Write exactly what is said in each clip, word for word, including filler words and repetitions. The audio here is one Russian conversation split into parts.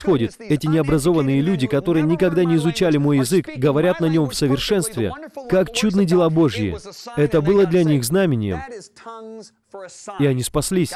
происходит? Эти необразованные люди, которые никогда не изучали мой язык, говорят на нем в совершенстве. Как чудны дела Божьи! Это было для них знамением. И они спаслись.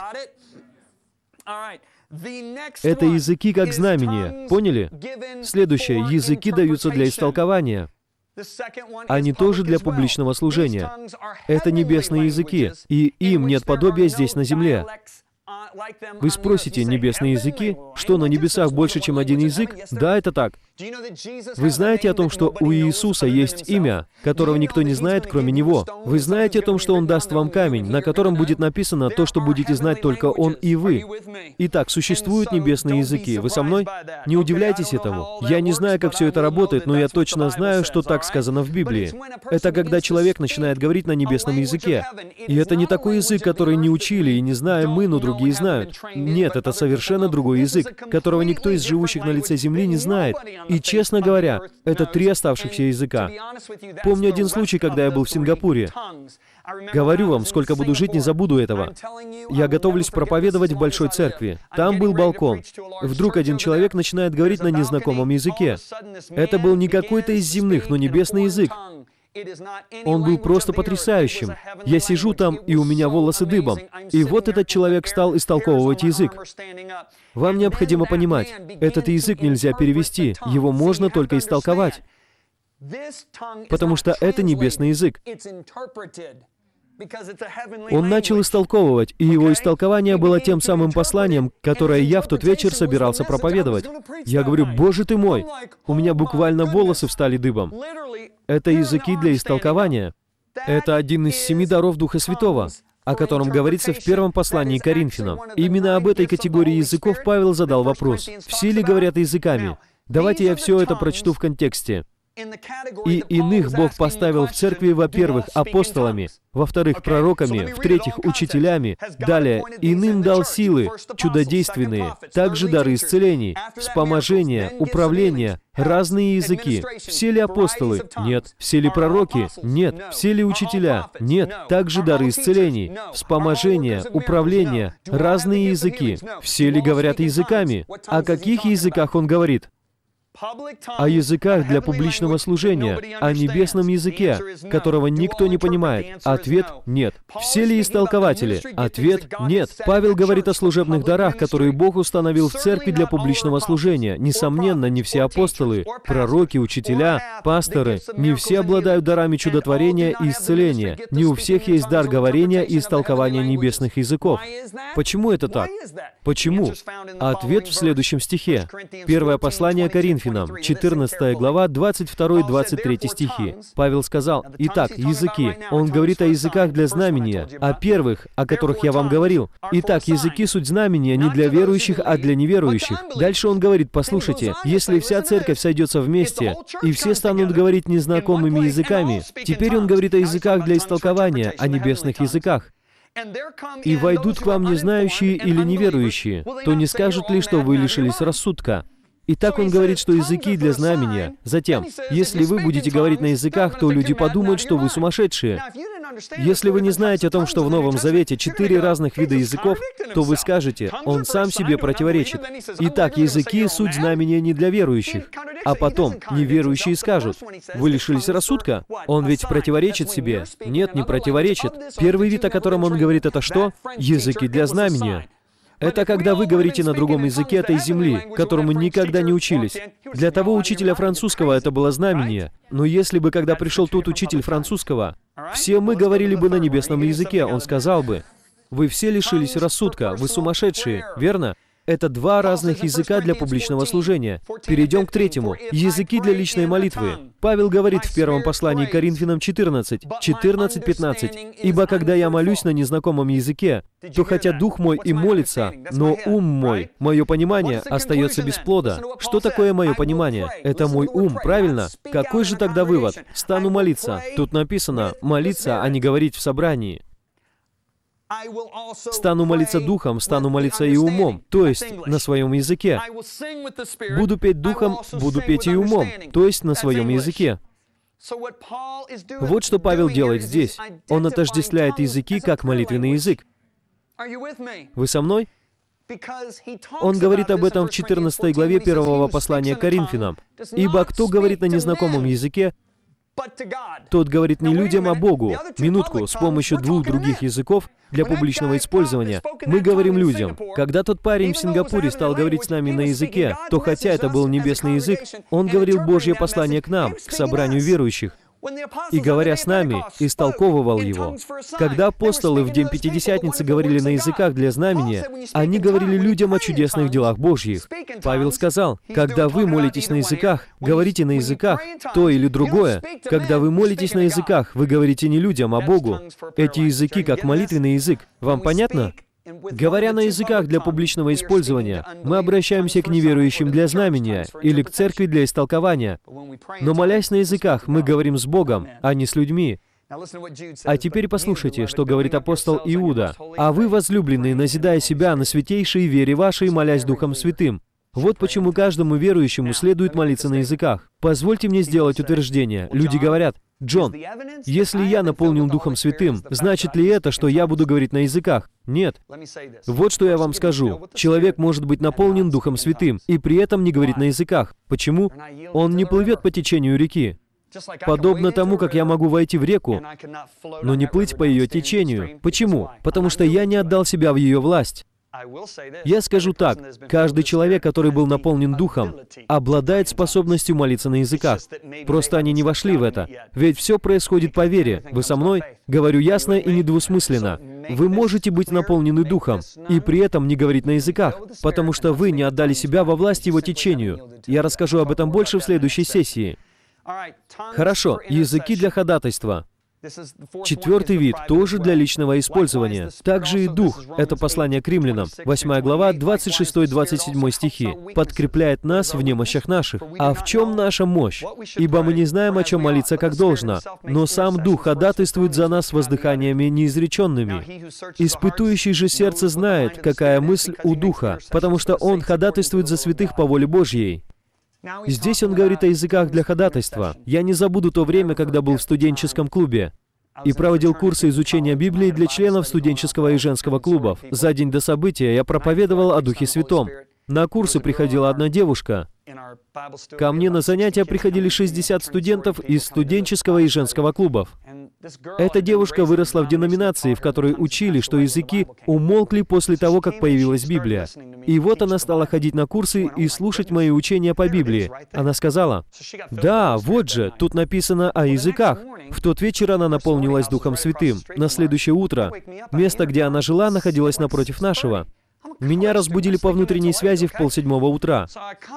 Это языки как знамение. Поняли? Следующее. Языки даются для истолкования. Они тоже для публичного служения. Это небесные языки, и им нет подобия здесь на земле. Вы спросите, небесные языки? Что, на небесах больше, чем один язык? Да, это так. Вы знаете о том, что у Иисуса есть имя, которого никто не знает, кроме Него? Вы знаете о том, что Он даст вам камень, на котором будет написано то, что будете знать только Он и вы? Итак, существуют небесные языки. Вы со мной? Не удивляйтесь этому. Я не знаю, как все это работает, но я точно знаю, что так сказано в Библии. Это когда человек начинает говорить на небесном языке. И это не такой язык, который не учили и не знаем мы, но другие знают. Нет, это совершенно другой язык, которого никто из живущих на лице земли не знает. И, честно говоря, это три оставшихся языка. Помню один случай, когда я был в Сингапуре. Говорю вам, сколько буду жить, не забуду этого. Я готовлюсь проповедовать в большой церкви. Там был балкон. Вдруг один человек начинает говорить на незнакомом языке. Это был не какой-то из земных, но небесный язык. Он был просто потрясающим. Я сижу там, и у меня волосы дыбом. И вот этот человек стал истолковывать язык. Вам необходимо понимать, этот язык нельзя перевести, его можно только истолковать. Потому что это небесный язык. Он начал истолковывать, и его истолкование было тем самым посланием, которое я в тот вечер собирался проповедовать. Я говорю, «Боже ты мой!» У меня буквально волосы встали дыбом. Это языки для истолкования. Это один из семи даров Духа Святого, о котором говорится в первом послании к Коринфянам. Именно об этой категории языков Павел задал вопрос. Все ли говорят языками? Давайте я все это прочту в контексте. «И иных Бог поставил в церкви, во-первых, апостолами, во-вторых, пророками, в-третьих, учителями, далее, иным дал силы, чудодейственные, также дары исцелений, вспоможения, управления, разные языки. Все ли апостолы? Нет. Все ли пророки? Нет. Все ли учителя? Нет. Также дары исцелений, вспоможения, управления, разные языки. Все ли говорят языками? О каких языках он говорит? О языках для публичного служения, о небесном языке, которого никто не понимает. Ответ – нет. Все ли истолкователи? Ответ – нет. Павел говорит о служебных дарах, которые Бог установил в церкви для публичного служения. Несомненно, не все апостолы, пророки, учителя, пасторы, не все обладают дарами чудотворения и исцеления. Не у всех есть дар говорения и истолкования небесных языков. Почему это так? Почему? Ответ в следующем стихе. Первое послание Коринфянам, четырнадцатая глава, двадцать второй — двадцать третий стихи. Павел сказал, «Итак, языки». Он говорит о языках для знамения, о первых, о которых я вам говорил. Итак, языки — суть знамения не для верующих, а для неверующих. Дальше он говорит, послушайте, если вся церковь сойдется вместе, и все станут говорить незнакомыми языками, теперь он говорит о языках для истолкования, о небесных языках. «И войдут к вам незнающие или неверующие, то не скажут ли, что вы лишились рассудка?» Итак, он говорит, что языки для знамения. Затем, если вы будете говорить на языках, то люди подумают, что вы сумасшедшие. Если вы не знаете о том, что в Новом Завете четыре разных вида языков, то вы скажете, он сам себе противоречит. Итак, языки — суть знамения не для верующих. А потом неверующие скажут, вы лишились рассудка? Он ведь противоречит себе. Нет, не противоречит. Первый вид, о котором он говорит, это что? Языки для знамения. Это когда вы говорите на другом языке этой земли, которому никогда не учились. Для того учителя французского это было знамение. Но если бы, когда пришел тот учитель французского, все мы говорили бы на небесном языке, он сказал бы, «Вы все лишились рассудка, вы сумасшедшие, верно?» Это два разных языка для публичного служения. Перейдем к третьему. Языки для личной молитвы. Павел говорит в первом послании к Коринфянам четырнадцать, четырнадцать пятнадцать. «Ибо когда я молюсь на незнакомом языке, то хотя дух мой и молится, но ум мой, мое понимание, остается без плода». Что такое мое понимание? Это мой ум, правильно? Какой же тогда вывод? Стану молиться. Тут написано «молиться», а не говорить в собрании. Стану молиться духом, стану молиться и умом, то есть на своем языке. Буду петь духом, буду петь и умом, то есть на своем языке. Вот что Павел делает здесь. Он отождествляет языки как молитвенный язык. Вы со мной? Он говорит об этом в четырнадцатой главе первого послания к Коринфянам. «Ибо кто говорит на незнакомом языке, тот говорит не людям, а Богу». Минутку, с помощью двух других языков для публичного использования мы говорим людям. Когда тот парень в Сингапуре стал говорить с нами на языке, то хотя это был небесный язык, он говорил Божье послание к нам, к собранию верующих. И, говоря с нами, истолковывал его. Когда апостолы в день Пятидесятницы говорили на языках для знамения, они говорили людям о чудесных делах Божьих. Павел сказал, когда вы молитесь на языках, говорите на языках, то или другое. Когда вы молитесь на языках, вы говорите не людям, а Богу. Эти языки как молитвенный язык. Вам понятно? Говоря на языках для публичного использования, мы обращаемся к неверующим для знамения или к церкви для истолкования. Но молясь на языках, мы говорим с Богом, а не с людьми. А теперь послушайте, что говорит апостол Иуда. «А вы, возлюбленные, назидая себя на святейшей вере вашей, молясь Духом Святым». Вот почему каждому верующему следует молиться на языках. Позвольте мне сделать утверждение. Люди говорят, «Джон, если я наполнен Духом Святым, значит ли это, что я буду говорить на языках?» Нет. Вот что я вам скажу. Человек может быть наполнен Духом Святым и при этом не говорить на языках. Почему? Он не плывет по течению реки. Подобно тому, как я могу войти в реку, но не плыть по ее течению. Почему? Потому что я не отдал себя в ее власть. Я скажу так, каждый человек, который был наполнен Духом, обладает способностью молиться на языках. Просто они не вошли в это. Ведь все происходит по вере. Вы со мной? Говорю ясно и недвусмысленно. Вы можете быть наполнены Духом и при этом не говорить на языках, потому что вы не отдали себя во власть Его течению. Я расскажу об этом больше в следующей сессии. Хорошо, языки для ходатайства. Четвертый вид тоже для личного использования. Также и Дух, это послание к римлянам, восьмая глава, двадцать шестой двадцать седьмой стихи, подкрепляет нас в немощах наших. А в чем наша мощь? Ибо мы не знаем, о чем молиться как должно, но сам Дух ходатайствует за нас воздыханиями неизреченными. Испытующий же сердце знает, какая мысль у Духа, потому что Он ходатайствует за святых по воле Божьей. Здесь он говорит о языках для ходатайства. Я не забуду то время, когда был в студенческом клубе и проводил курсы изучения Библии для членов студенческого и женского клубов. За день до события я проповедовал о Духе Святом. На курсы приходила одна девушка. Ко мне на занятия приходили шестьдесят студентов из студенческого и женского клубов. Эта девушка выросла в деноминации, в которой учили, что языки умолкли после того, как появилась Библия. И вот она стала ходить на курсы и слушать мои учения по Библии. Она сказала, «Да, вот же, тут написано о языках». В тот вечер она наполнилась Духом Святым. На следующее утро место, где она жила, находилось напротив нашего. Меня разбудили по внутренней связи в полседьмого утра.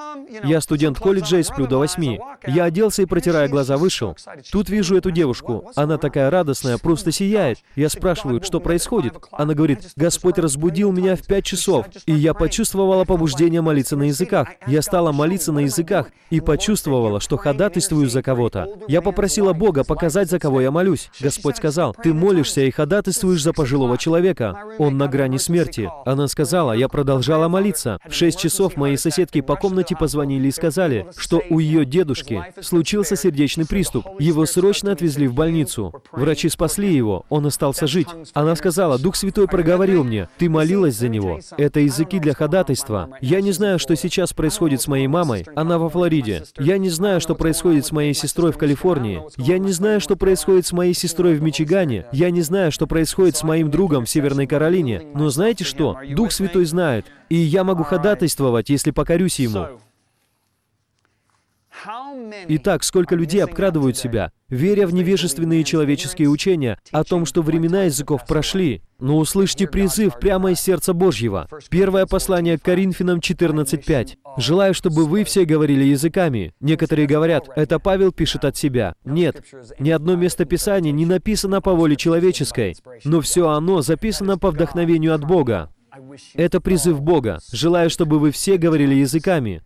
Я студент колледжа и сплю до восьми. Я оделся и, протирая глаза, вышел. Тут вижу эту девушку. Она такая радостная, просто сияет. Я спрашиваю, что происходит? Она говорит, «Господь разбудил меня в пять часов, и я почувствовала побуждение молиться на языках. Я стала молиться на языках и почувствовала, что ходатайствую за кого-то. Я попросила Бога показать, за кого я молюсь. Господь сказал, ты молишься и ходатайствуешь за пожилого человека. Он на грани смерти». Она сказала, я продолжала молиться. В шесть часов мои соседки по комнате позвонили и сказали, что у ее дедушки случился сердечный приступ. Его срочно отвезли в больницу. Врачи спасли его, он остался жить. Она сказала, Дух Святой проговорил мне, ты молилась за него. Это языки для ходатайства. Я не знаю, что сейчас происходит с моей мамой. Она во Флориде. Я не знаю, что происходит с моей сестрой в Калифорнии. Я не знаю, что происходит с моей сестрой в Мичигане. Я не знаю, что происходит с моим другом в Северной Каролине. Но знаете что? Дух Святой знает, и я могу ходатайствовать, если покорюсь Ему. Итак, сколько людей обкрадывают себя, веря в невежественные человеческие учения о том, что времена языков прошли. Но услышьте призыв прямо из сердца Божьего. Первое послание к Коринфянам четырнадцать пять. «Желаю, чтобы вы все говорили языками». Некоторые говорят, это Павел пишет от себя. Нет, ни одно место Писания не написано по воле человеческой, но все оно записано по вдохновению от Бога. Это призыв Бога. «Желаю, чтобы вы все говорили языками».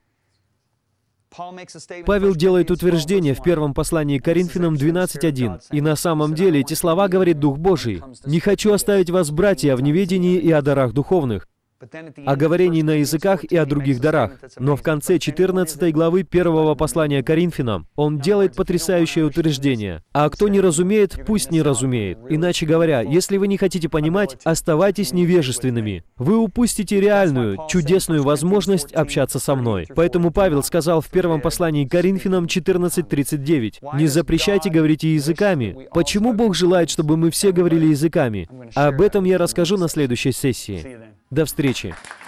Павел делает утверждение в первом послании к Коринфянам двенадцать один. И на самом деле эти слова говорит Дух Божий. «Не хочу оставить вас, братья, в неведении и о дарах духовных». о говорении на языках и о других дарах. Но в конце четырнадцатой главы первого послания Коринфянам он делает потрясающее утверждение. «А кто не разумеет, пусть не разумеет». Иначе говоря, если вы не хотите понимать, оставайтесь невежественными. Вы упустите реальную, чудесную возможность общаться со мной. Поэтому Павел сказал в первом послании к Коринфянам четырнадцать тридцать девять: «Не запрещайте говорить языками». Почему Бог желает, чтобы мы все говорили языками? Об этом я расскажу на следующей сессии. До встречи.